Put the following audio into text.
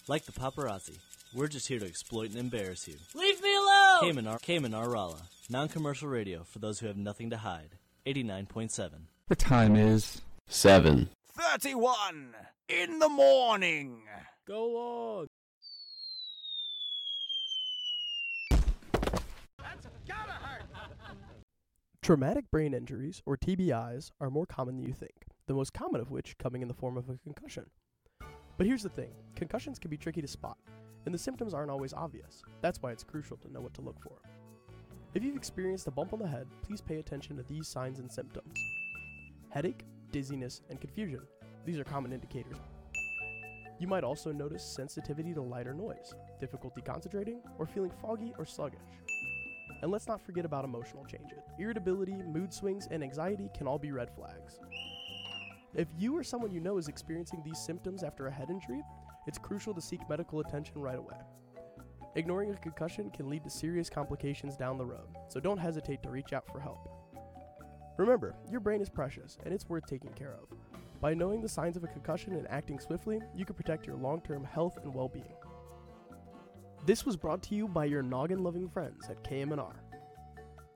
Like the paparazzi, we're just here to exploit and embarrass you. Leave me alone! Cayman Rala, non-commercial radio for those who have nothing to hide. 89.7. The time is 7:31 in the morning. Go on! Traumatic brain injuries, or TBIs, are more common than you think, the most common of which coming in the form of a concussion. But here's the thing, concussions can be tricky to spot, and the symptoms aren't always obvious. That's why it's crucial to know what to look for. If you've experienced a bump on the head, please pay attention to these signs and symptoms. Headache, dizziness, and confusion. These are common indicators. You might also notice sensitivity to light or noise, difficulty concentrating, or feeling foggy or sluggish. And let's not forget about emotional changes. Irritability, mood swings, and anxiety can all be red flags. If you or someone you know is experiencing these symptoms after a head injury, it's crucial to seek medical attention right away. Ignoring a concussion can lead to serious complications down the road, so don't hesitate to reach out for help. Remember, your brain is precious, and it's worth taking care of. By knowing the signs of a concussion and acting swiftly, you can protect your long-term health and well-being. This was brought to you by your noggin-loving friends at KM&R.